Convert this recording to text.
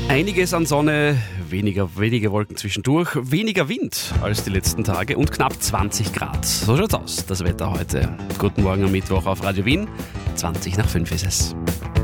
Einiges an Sonne, weniger Wolken zwischendurch, weniger Wind als die letzten Tage und knapp 20 Grad. So schaut's aus, das Wetter heute. Guten Morgen am Mittwoch auf Radio Wien. 20 nach 5 ist es.